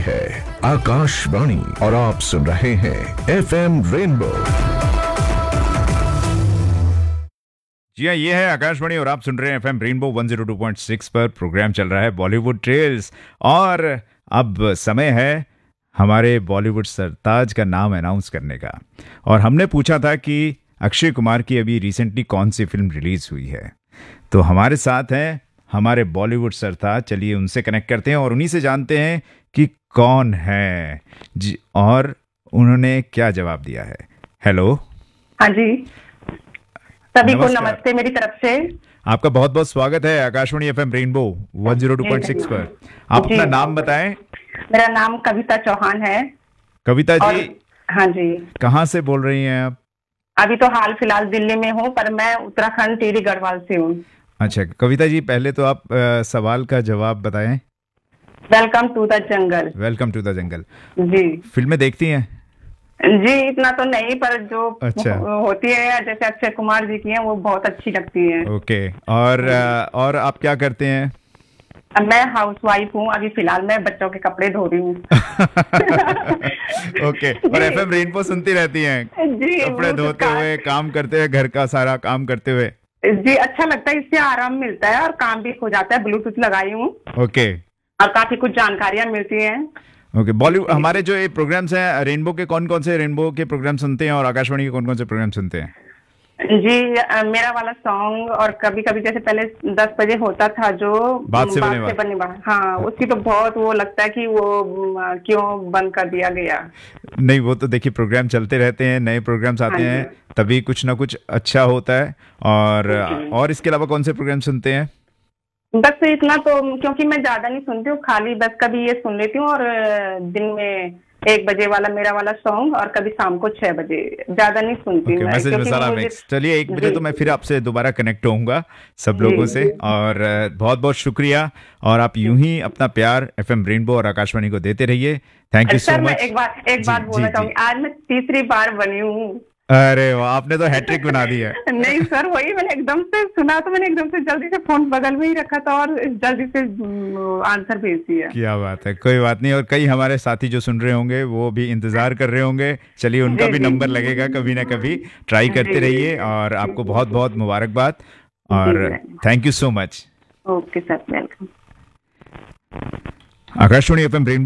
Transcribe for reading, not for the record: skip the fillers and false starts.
है आकाशवाणी और आप सुन रहे हैं FM रेनबो। जी हाँ, ये है आकाशवाणी और आप सुन रहे हैं FM रेनबो 102.6 पर। प्रोग्राम चल रहा है बॉलीवुड ट्रेल्स और अब समय है हमारे बॉलीवुड सरताज का नाम अनाउंस करने का। और हमने पूछा था कि अक्षय कुमार की अभी रिसेंटली कौन सी फिल्म रिलीज हुई है, तो हमारे साथ हैं हमारे बॉलीवुड सरताज। चलिए उनसे कनेक्ट करते हैं और उन्हीं से जानते हैं कि कौन है जी और उन्होंने क्या जवाब दिया है। हेलो। हाँ जी, सभी को नमस्ते मेरी तरफ से। आपका बहुत बहुत स्वागत है आकाशवाणी FM रेनबो 102.6 पर। आप अपना नाम बताएं। मेरा नाम कविता चौहान है। कविता जी। हाँ जी। कहाँ से बोल रही हैं आप? अभी तो हाल फिलहाल दिल्ली में हूँ, पर मैं उत्तराखंड टिहरी गढ़वाल से हूँ। अच्छा कविता जी, पहले तो आप सवाल का जवाब बताएं। Welcome to the jungle. Welcome to the jungle जी। फिल्में देखती हैं? जी इतना तो नहीं, पर जो अच्छा होती है जैसे अक्षय कुमार जी की है वो बहुत अच्छी लगती है। ओके। और आप क्या करते हैं? मैं हाउसवाइफ हूँ, अभी फिलहाल मैं बच्चों के कपड़े धो रही हूँ। ओके। और FM रेनबो सुनती रहती हैं? जी, कपड़े धोते हुए, काम करते हुए, घर का सारा काम करते हुए? जी अच्छा लगता है, इससे आराम मिलता है और काम भी हो जाता है। ब्लूटूथ लगाई हूँ ओके और काफी कुछ जानकारियां मिलती हैं। ओके। बॉलीवुड हमारे जो ये प्रोग्राम्स हैं रेनबो के, कौन कौन से रेनबो के प्रोग्राम सुनते हैं और आकाशवाणी के कौन कौन से प्रोग्राम सुनते हैं? जी मेरा वाला सॉन्ग, और कभी कभी जैसे पहले 10 बजे होता था जो बात से बने बात। हाँ उसकी तो बहुत वो लगता है कि वो क्यों बंद कर दिया गया। नहीं, वो तो देखिए प्रोग्राम चलते रहते हैं, नए प्रोग्राम्स आते हैं, तभी कुछ ना कुछ अच्छा होता है। और इसके अलावा कौन से प्रोग्राम सुनते हैं? बस इतना तो, क्योंकि मैं ज्यादा नहीं सुनती हूँ, खाली बस कभी ये सुन लेती हूँ और दिन में 1 बजे वाला मेरा वाला सॉन्ग और कभी शाम को 6 बजे, ज्यादा नहीं सुनती हूँ। मैसेज में सारा मिक्स। चलिए 1 बजे तो मैं फिर आपसे दोबारा कनेक्ट होऊंगा सब लोगों से। और बहुत बहुत शुक्रिया, और आप यूं ही अपना प्यार FM रेनबो और आकाशवाणी को देते रहिए। Thank you so much. एक बात बोलना चाहूंगी, आज मैं तीसरी बार बनी हूँ। अरे वाह, आपने तो हैट्रिक बना दी है। नहीं सर, वही मैंने एकदम से सुना तो मैंने एकदम से जल्दी से फोन बगल में ही रखा था और जल्दी से आंसर भेज दिया। क्या बात है, कोई बात नहीं। और कई हमारे साथी जो सुन रहे होंगे वो भी इंतजार कर रहे होंगे। चलिए उनका भी नंबर लगेगा कभी ना कभी। ट्राई करते रहिए और आपको बहुत बहुत मुबारकबाद और thank you so much. Okay sir, welcome. Akashvani FM rainbow